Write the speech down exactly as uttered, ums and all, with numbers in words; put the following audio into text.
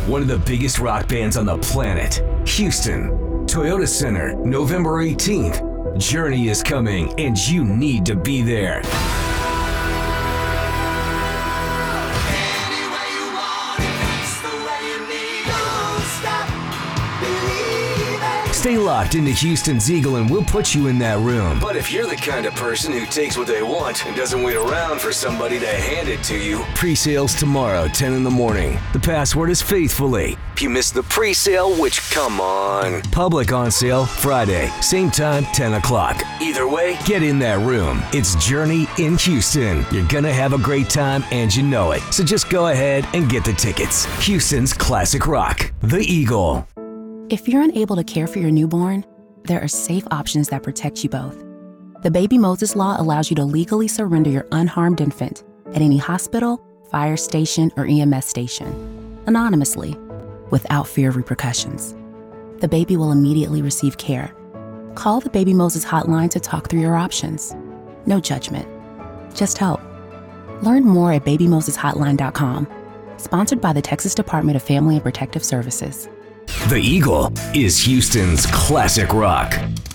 one of the biggest rock bands on the planet, Houston. Toyota Center, November eighteenth. Journey is coming, and you need to be there. Stay locked into Houston's Eagle and we'll put you in that room. But if you're the kind of person who takes what they want and doesn't wait around for somebody to hand it to you, pre-sales tomorrow, ten in the morning. The password is faithfully. If you missed the pre-sale, which, come on. Public on sale Friday, same time, ten o'clock. Either way, get in that room. It's Journey in Houston. You're gonna have a great time and you know it. So just go ahead and get the tickets. Houston's classic rock, The Eagle. If you're unable to care for your newborn, there are safe options that protect you both. The Baby Moses Law allows you to legally surrender your unharmed infant at any hospital, fire station, or E M S station, anonymously, without fear of repercussions. The baby will immediately receive care. Call the Baby Moses hotline to talk through your options. No judgment, just help. Learn more at baby moses hotline dot com. Sponsored by the Texas Department of Family and Protective Services. The Eagle is Houston's classic rock.